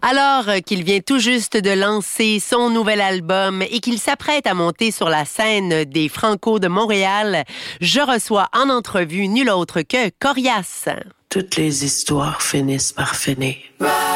Alors qu'il vient tout juste de lancer son nouvel album et qu'il s'apprête à monter sur la scène des Franco de Montréal, je reçois en entrevue nul autre que Corias. Toutes les histoires finissent par finir.